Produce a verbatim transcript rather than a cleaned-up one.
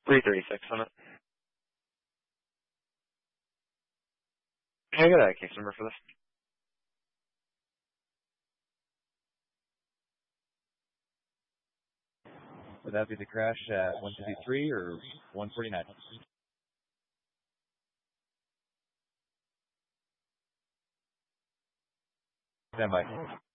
three thirty-six on it. Can I get a case number for this? Would that be the crash at one fifty-three or one forty-nine? Stand by.